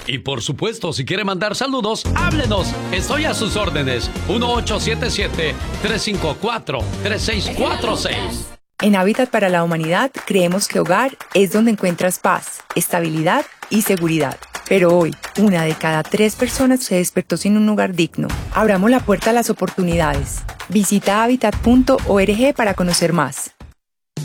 Y por supuesto, si quiere mandar saludos, háblenos. Estoy a sus órdenes. 1877-354-3646. En Hábitat para la Humanidad creemos que hogar es donde encuentras paz, estabilidad y seguridad. Pero hoy, 1 de cada 3 personas se despertó sin un hogar digno. Abramos la puerta a las oportunidades. Visita habitat.org para conocer más.